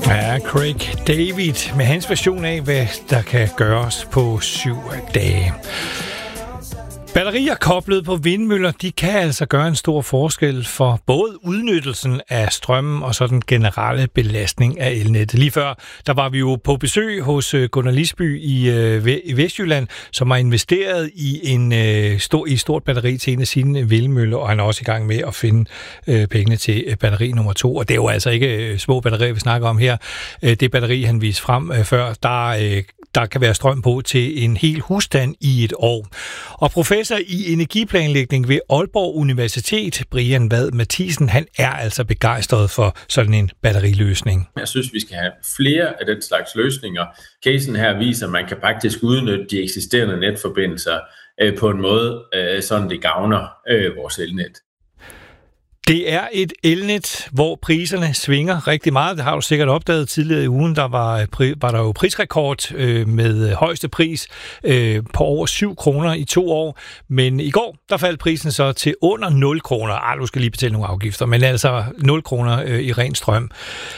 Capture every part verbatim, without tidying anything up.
Ja, Craig David med hans version af, hvad der kan gøres på syv dage. Batterier koblet på vindmøller, de kan altså gøre en stor forskel for både udnyttelsen af strømmen og så den generelle belastning af elnettet. Lige før, der var vi jo på besøg hos Gunnar Lisby i, øh, i Vestjylland, som har investeret i en øh, stor, i et stort batteri til en af sine vindmøller, og han er også i gang med at finde øh, pengene til batteri nummer to. Og det er jo altså ikke øh, små batterier, vi snakker om her. Øh, det batteri, han viste frem øh, før, der øh, der kan være strøm på til en hel husstand i et år. Og professor i energiplanlægning ved Aalborg Universitet, Brian Vad Mathisen, han er altså begejstret for sådan en batteriløsning. Jeg synes, vi skal have flere af den slags løsninger. Casen her viser, at man kan faktisk udnytte de eksisterende netforbindelser øh, på en måde, øh, sådan det gavner øh, vores elnet. Det er et elnet, hvor priserne svinger rigtig meget. Det har du sikkert opdaget tidligere i ugen. Der var, var der jo prisrekord øh, med højeste pris øh, på over syv kroner i to år. Men i går, der faldt prisen så til under nul kroner. Ah, du skal lige betale nogle afgifter, men altså nul kroner øh, i ren strøm.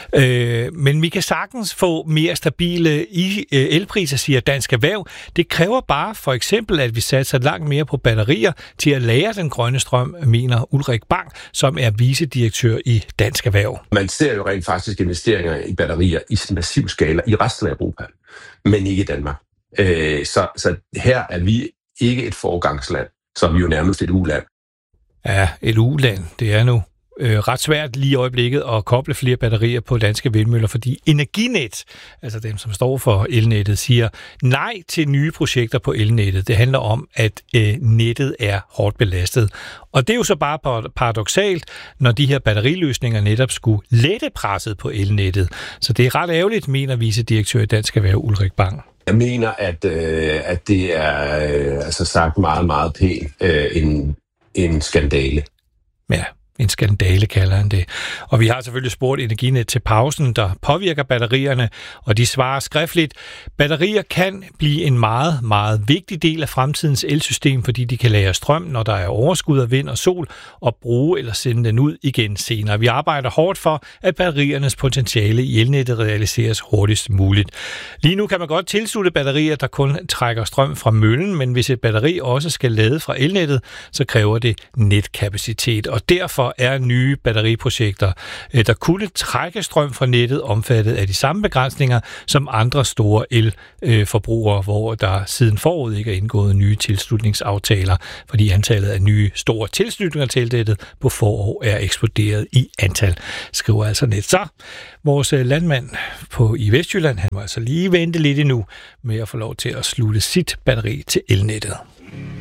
Øh, men vi kan sagtens få mere stabile i, øh, elpriser, siger Dansk Erhverv. Det kræver bare for eksempel, at vi satser langt mere på batterier til at lagre den grønne strøm, mener Ulrik Bang, som er vicedirektør i Dansk Erhverv. Man ser jo rent faktisk investeringer i batterier i massiv skala i resten af Europa, men ikke i Danmark. Øh, så, så her er vi ikke et foregangsland, så er vi jo nærmest et uland. Ja, et uland, det er nu øh, ret svært lige i øjeblikket at koble flere batterier på danske vindmøller, fordi Energinet, altså dem, som står for elnettet, siger nej til nye projekter på elnettet. Det handler om, at øh, nettet er hårdt belastet. Og det er jo så bare paradoksalt, når de her batteriløsninger netop skulle lette presset på elnettet. Så det er ret ærgerligt, mener vicedirektør i Dansk Erhverv Ulrik Bang. Jeg mener, at, øh, at det er øh, altså sagt meget, meget pænt øh, en, en skandale. Ja. En skandale kalder han det. Og vi har selvfølgelig spurgt Energinet til pausen, der påvirker batterierne, og de svarer skriftligt. Batterier kan blive en meget, meget vigtig del af fremtidens elsystem, fordi de kan lagre strøm, når der er overskud af vind og sol, og bruge eller sende den ud igen senere. Vi arbejder hårdt for, at batteriernes potentiale i elnettet realiseres hurtigst muligt. Lige nu kan man godt tilslutte batterier, der kun trækker strøm fra møllen, men hvis et batteri også skal lade fra elnettet, så kræver det netkapacitet, og derfor er nye batteriprojekter, der kunne trække strøm fra nettet, omfattet af de samme begrænsninger som andre store elforbrugere, hvor der siden forud ikke er indgået nye tilslutningsaftaler, fordi antallet af nye store tilslutninger til nettet på forår er eksploderet i antal, skriver altså net. Så vores landmand på i Vestjylland, han må altså lige vente lidt endnu med at få lov til at slutte sit batteri til elnettet.